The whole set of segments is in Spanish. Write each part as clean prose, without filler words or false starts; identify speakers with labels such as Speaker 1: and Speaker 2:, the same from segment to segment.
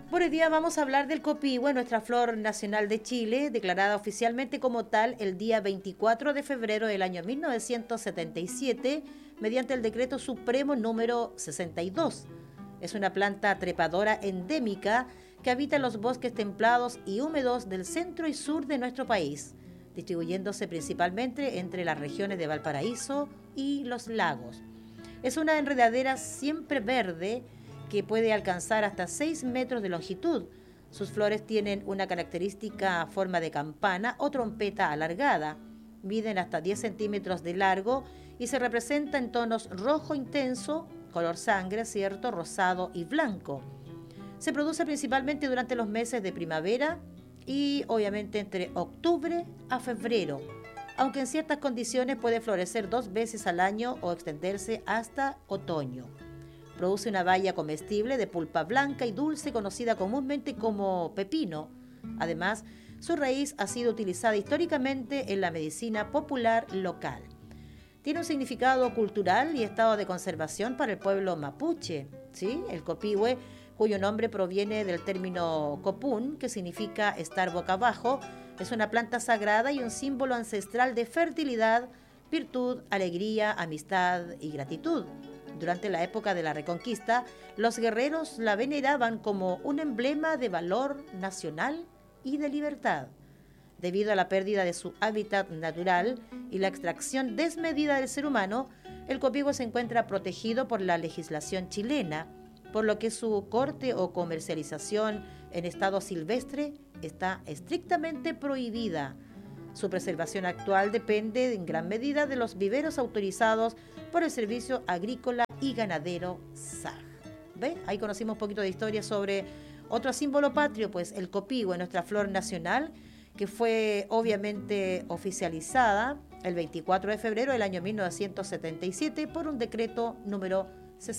Speaker 1: Por hoy día vamos a hablar del copihue, nuestra flor nacional de Chile, declarada oficialmente como tal el día 24 de febrero del año 1977, mediante el decreto supremo número 62. Es una planta trepadora endémica que habita en los bosques templados y húmedos del centro y sur de nuestro país, distribuyéndose principalmente entre las regiones de Valparaíso y los lagos. Es una enredadera siempre verde que puede alcanzar hasta 6 metros de longitud. Sus flores tienen una característica forma de campana o trompeta alargada, miden hasta 10 centímetros de largo y se representa en tonos rojo intenso, color sangre, ¿cierto?, rosado y blanco. Se produce principalmente durante los meses de primavera y obviamente entre octubre a febrero, aunque en ciertas condiciones puede florecer 2 veces al año o extenderse hasta otoño. Produce una baya comestible de pulpa blanca y dulce conocida comúnmente como pepino. Además, su raíz ha sido utilizada históricamente en la medicina popular local. Tiene un significado cultural y estado de conservación para el pueblo mapuche, ¿sí? El copihue, cuyo nombre proviene del término copún, que significa estar boca abajo, es una planta sagrada y un símbolo ancestral de fertilidad, virtud, alegría, amistad y gratitud. Durante la época de la Reconquista, los guerreros la veneraban como un emblema de valor nacional y de libertad. Debido a la pérdida de su hábitat natural y la extracción desmedida del ser humano, el copihue se encuentra protegido por la legislación chilena, por lo que su corte o comercialización en estado silvestre está estrictamente prohibida. Su preservación actual depende en gran medida de los viveros autorizados por el Servicio Agrícola y Ganadero SAG. ¿Ve? Ahí conocimos un poquito de historia sobre otro símbolo patrio, pues el copihue, nuestra flor nacional, que fue obviamente oficializada el 24 de febrero del año 1977 por un decreto número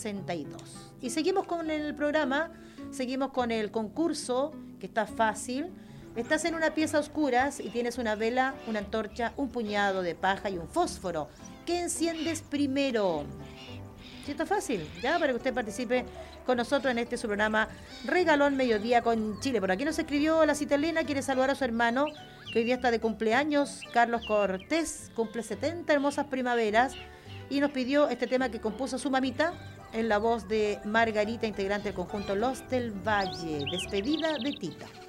Speaker 1: 62. Y seguimos con el programa, seguimos con el concurso, que está fácil. Estás en una pieza a oscuras y tienes una vela, una antorcha, un puñado de paja y un fósforo. ¿Qué enciendes primero? ¿Sí está fácil? Ya, para que usted participe con nosotros en este su programa Regalón Mediodía con Chile. Por aquí nos escribió la cita Elena, quiere saludar a su hermano, que hoy día está de cumpleaños, Carlos Cortés, cumple 70 hermosas primaveras, y nos pidió este tema que compuso su mamita en la voz de Margarita, integrante del conjunto Los del Valle, Despedida de Tita.